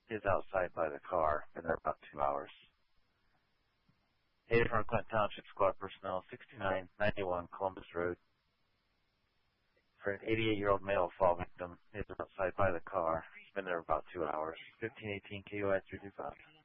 is outside by the car. Been there about 2 hours. Hey, from Clinton Township Squad personnel, 6991 Columbus Road. For an 88-year-old male fall victim is outside by the car. He's been there about 2 hours. 1518 KOI 325.